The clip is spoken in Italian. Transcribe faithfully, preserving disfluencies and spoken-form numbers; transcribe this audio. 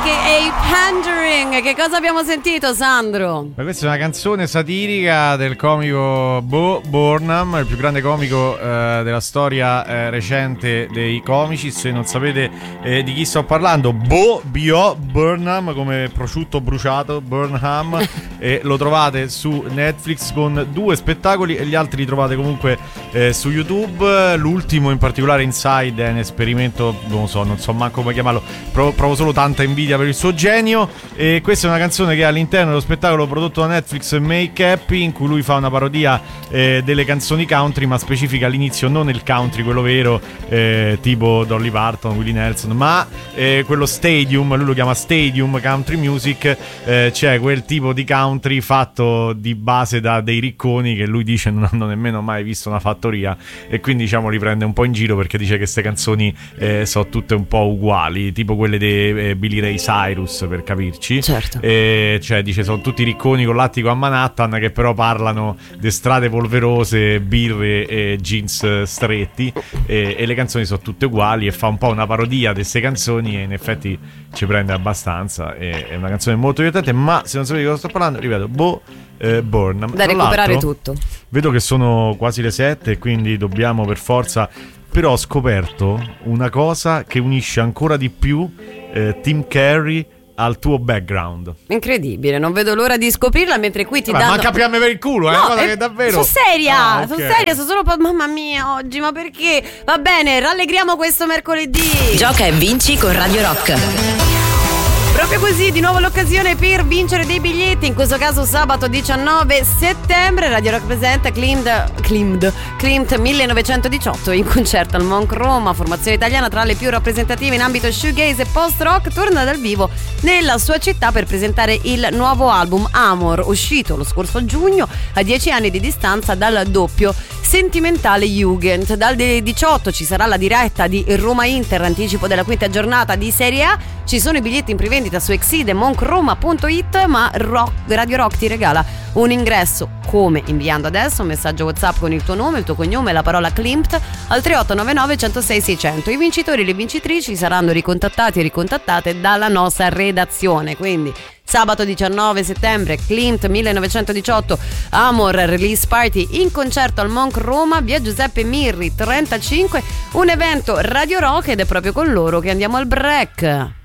Pandering. Che cosa abbiamo sentito, Sandro? Ma questa è una canzone satirica del comico Bo Burnham, il più grande comico eh, della storia eh, recente dei comici. Se non sapete eh, di chi sto parlando, Bo B O Burnham, come prosciutto bruciato, Burnham, e lo trovate su Netflix con due spettacoli e gli altri li trovate comunque eh, su YouTube. L'ultimo in particolare, Inside, è un esperimento, non so, non so manco come chiamarlo, provo, provo solo tanta invidia per il suo genio. E questa è una canzone che all'interno dello spettacolo prodotto da Netflix, Make Happy, in cui lui fa una parodia eh, delle canzoni country, ma specifica all'inizio non il country, quello vero, eh, tipo Dolly Parton, Willie Nelson, ma eh, quello Stadium, lui lo chiama Stadium Country Music, eh, cioè quel tipo di country fatto di base da dei ricconi che lui dice non hanno nemmeno mai visto una fattoria, e quindi diciamo li prende un po' in giro perché dice che queste canzoni eh, sono tutte un po' uguali, tipo quelle di eh, Billy Ray Cyrus, per capirci. Certo. E, cioè dice sono tutti ricconi con l'attico a Manhattan che però parlano di strade polverose, birre e jeans stretti, e, e le canzoni sono tutte uguali, e fa un po' una parodia di queste canzoni, e in effetti ci prende abbastanza. E, è una canzone molto divertente, ma se non sapete di cosa sto parlando, ripeto, Bo eh, Burnham. Da recuperare tutto. Vedo che sono quasi le sette, quindi dobbiamo per forza. Però ho scoperto una cosa che unisce ancora di più eh, Tim Curry al tuo background. Incredibile, non vedo l'ora di scoprirla, mentre qui ti Vabbè, danno... manca piamme per il culo, è no, una cosa eh, che davvero... Sono seria, ah, okay. sono seria, sono solo... Mamma mia, oggi, ma perché? Va bene, rallegriamo questo mercoledì. Gioca e vinci con Radio Rock. Proprio così, di nuovo l'occasione per vincere dei biglietti, in questo caso sabato diciannove settembre. Radio Rock presenta Klimt, Klimt, Klimt millenovecentodiciotto in concerto al Monk Roma, formazione italiana tra le più rappresentative in ambito shoegaze e post-rock, torna dal vivo nella sua città per presentare il nuovo album Amor, uscito lo scorso giugno a dieci anni di distanza dal doppio sentimentale Jugend. Dal diciotto ci sarà la diretta di Roma-Inter, anticipo della quinta giornata di Serie A. Ci sono i biglietti in prevendita su exide monk roma punto it, ma Rock, Radio Rock ti regala un ingresso, come? Inviando adesso un messaggio WhatsApp con il tuo nome, il tuo cognome e la parola Klimt al tre otto nove nove, uno zero sei, sei zero zero. I vincitori e le vincitrici saranno ricontattati e ricontattate dalla nostra redazione. Quindi sabato diciannove settembre, Klimt millenovecentodiciotto Amor Release Party in concerto al Monk Roma, via Giuseppe Mirri trentacinque, un evento Radio Rock, ed è proprio con loro che andiamo al break.